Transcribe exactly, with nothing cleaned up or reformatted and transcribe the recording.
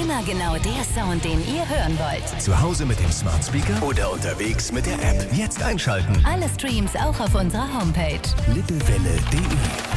Immer genau der Sound, den ihr hören wollt. Zu Hause mit dem Smart Speaker oder unterwegs mit der App. Jetzt einschalten. Alle Streams auch auf unserer Homepage. lippewelle punkt de